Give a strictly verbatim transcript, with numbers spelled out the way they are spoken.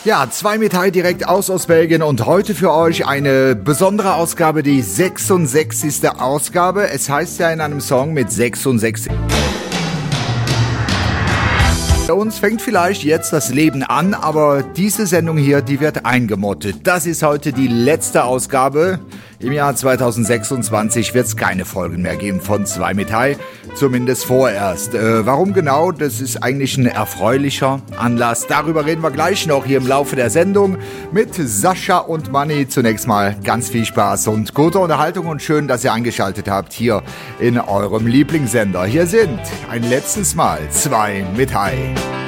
Ja, zwei Metall direkt aus aus Belgien und heute für euch eine besondere Ausgabe, die sechsundsechzigste Ausgabe. Es heißt ja in einem Song mit sechsundsechzig. Bei uns fängt vielleicht jetzt das Leben an, aber diese Sendung hier, die wird eingemottet. Das ist heute die letzte Ausgabe. Im Jahr zweitausendsechsundzwanzig wird es keine Folgen mehr geben von zwei Metall, zumindest vorerst. Äh, warum genau? Das ist eigentlich ein erfreulicher Anlass. Darüber reden wir gleich noch hier im Laufe der Sendung mit Sascha und Manni. Zunächst mal ganz viel Spaß und gute Unterhaltung und schön, dass ihr eingeschaltet habt hier in eurem Lieblingssender. Hier sind ein letztes Mal zwei Metall.